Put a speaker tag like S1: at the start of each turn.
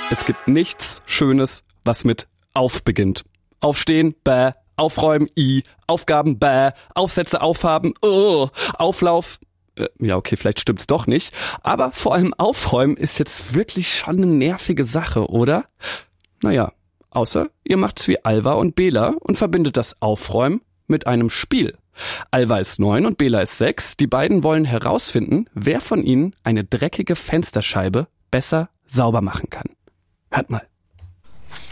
S1: Es gibt nichts Schönes, was mit auf beginnt. Aufstehen, bäh. Aufräumen, i. Aufgaben, bäh. Aufsätze, aufhaben, Auflauf. Ja, okay, vielleicht stimmt's doch nicht. Aber vor allem aufräumen ist jetzt wirklich schon eine nervige Sache, oder? Naja, außer ihr macht's wie Alva und Bela und verbindet das Aufräumen mit einem Spiel. Alva ist 9 und Bela ist 6. Die beiden wollen herausfinden, wer von ihnen eine dreckige Fensterscheibe besser sauber machen kann. Hört mal.